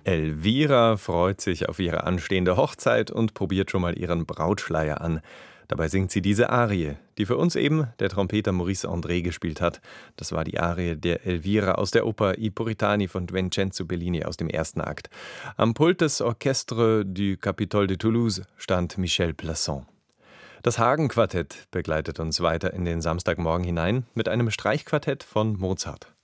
Elvira freut sich auf ihre anstehende Hochzeit und probiert schon mal ihren Brautschleier an. Dabei singt sie diese Arie, die für uns eben der Trompeter Maurice André gespielt hat. Das war die Arie der Elvira aus der Oper I Puritani von Vincenzo Bellini aus dem ersten Akt. Am Pult des Orchestre du Capitole de Toulouse stand Michel Plasson. Das Hagen-Quartett begleitet uns weiter in den Samstagmorgen hinein mit einem Streichquartett von Mozart.